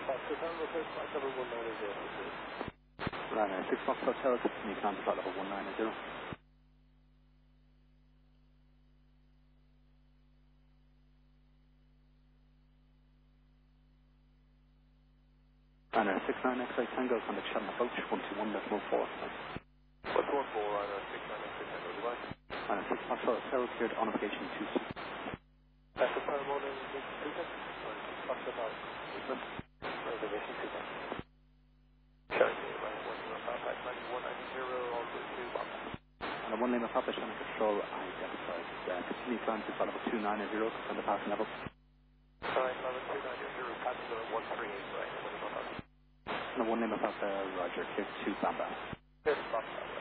Ryanair 6 Fox Hotel, continue climb to flight level 190. Ryanair 69 X-ray Tango, contact Shannon approach 121.4. What's 14, Ryanair 69 X-ray Tango, goodbye. Ryanair 6 Fox Hotel, cleared on application 2. That's the time morning, Susan. Fox Hotel, movement. Reservation 2. Shannon, right, 1 Lima Papa, 9190, all good to Papa. And a 1 Lima Papa, Shannon control, identified. Continue climb to flight level 290, confirm the passing level. Alright, level 290, passing level 138, right, 1 Lima Papa. And a 1 Lima Papa, Roger, clear to Bamba. Yes, Papa.